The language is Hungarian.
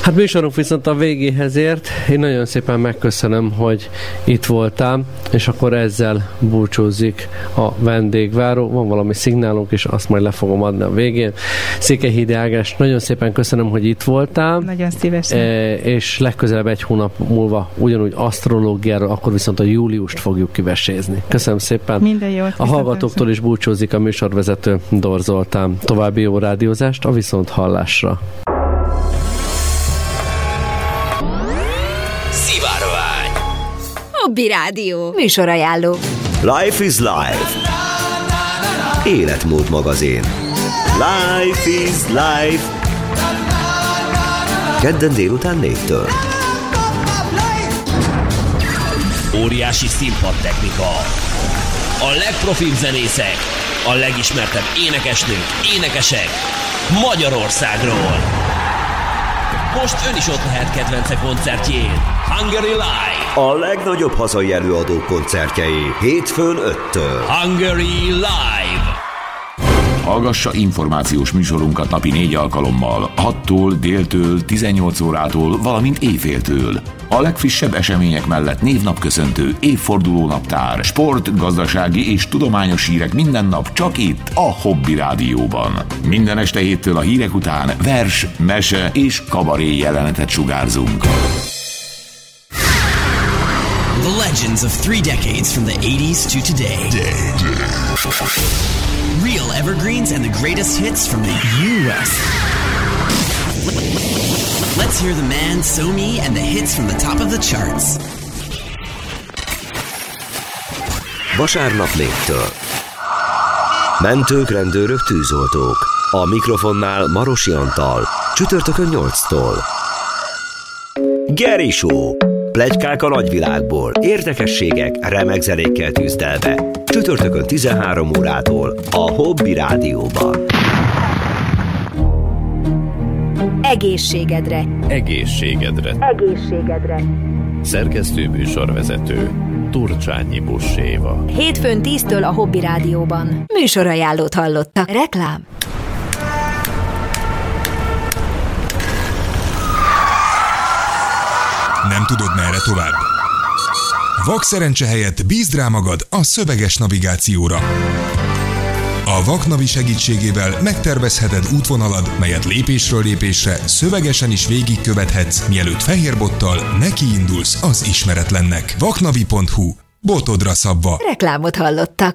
Hát műsorunk viszont a végéhez ért. Én nagyon szépen megköszönöm, hogy itt voltál, és akkor ezzel búcsúzik a vendégváró. Van valami szignálunk, és azt majd le fogom adni a végén. Székelyhídi Ágnes, nagyon szépen köszönöm, hogy itt voltál. Nagyon szívesen. És legközelebb egy hónap múlva ugyanúgy asztrológiáról, akkor viszont a júliust fogjuk kivesézni. Köszönöm szépen. Minden jót. A hallgatóktól is búcsúzik a műsorvezető Dór Zoltán. További jó rádiózást, a viszonthallásra. Szivárvány. Hobby Rádió. Műsorajánló. Life is Life. Életmód magazin. Life is Life. Kedden délután 4-től. Óriási színpadtechnika. A legprofibb zenészek. A legismertebb énekesnők, énekesek Magyarországról. Most ön is ott lehet kedvence koncertjén. Hungary Live. A legnagyobb hazai előadók koncertjei. Hétfőn 5-től. Hungary Live. Hallgassa információs műsorunkat napi 4 alkalommal, 6-tól, déltől, 18 órától, valamint éjféltől. A legfrissebb események mellett névnapköszöntő, évfordulónaptár, sport, gazdasági és tudományos hírek minden nap csak itt, a Hobby Rádióban. Minden este 7-től a hírek után vers, mese és kabaré jelenetet sugárzunk. The legends of 3 decades from the 80s to today. Real evergreens and the greatest hits from the U.S. Let's hear the man, So-Me, and the hits from the top of the charts. Vasárnap 4-től. Mentők, rendőrök, tűzoltók. A mikrofonnál Marosi Antal. Csütörtökön 8-tól. Geri Show. Pletykák a nagyvilágból. Érdekességek, remek zenékkel tűzdelve. Csütörtökön 13 órától a Hobby Rádióban. Egészségedre. Egészségedre. Egészségedre. Szerkesztő műsorvezető Turcsányi Busséva. Hétfőn 10-től a Hobby Rádióban. Műsorajánlót hallottak. Reklám. Nem tudod, merre tovább? Vakszerencse helyett bízd rá magad a szöveges navigációra. A Vaknavi segítségével megtervezheted útvonalad, melyet lépésről lépésre szövegesen is végigkövethetsz, mielőtt fehérbottal nekiindulsz az ismeretlennek. Vaknavi.hu. Botodra szabva. Reklámot hallottak.